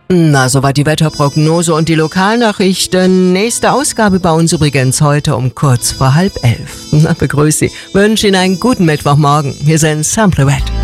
Na, soweit die Wetterprognose und die Lokalnachrichten. Nächste Ausgabe bei uns übrigens heute um kurz vor 10:30. Na, begrüß Sie. Wünsche Ihnen einen guten Mittwochmorgen. Wir sind Samplewet.